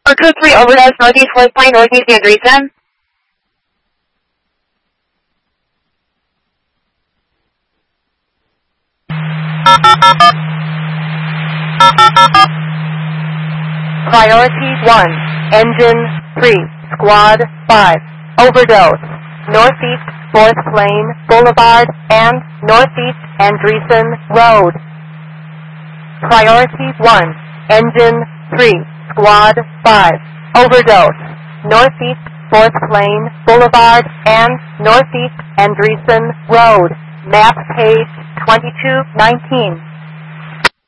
Or code 3 overdose, northeast West Pine, northeast Andreessen. Priority 1, Engine 3, Squad 5, overdose, northeast 4th Lane Boulevard and northeast Andreessen Road. Priority 1, Engine 3, Squad 5, overdose, northeast 4th Lane Boulevard and northeast Andreessen Road. Map page 2219.